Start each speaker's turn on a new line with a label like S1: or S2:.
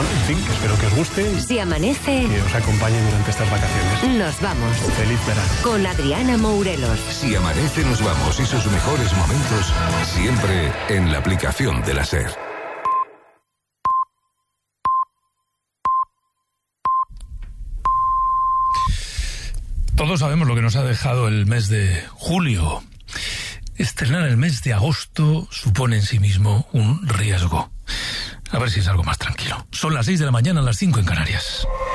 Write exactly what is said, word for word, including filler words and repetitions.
S1: en fin, espero que os guste.
S2: Si amanece,
S1: que os acompañe durante estas vacaciones.
S2: Nos vamos.
S1: Feliz verano.
S2: Con Adriana Mourelos.
S3: Si amanece, nos vamos y sus mejores momentos siempre en la aplicación de la SER.
S4: Todos sabemos lo que nos ha dejado el mes de julio. Estrenar el mes de agosto supone en sí mismo un riesgo. A ver si es algo más tranquilo. Son las seis de la mañana, las cinco en Canarias.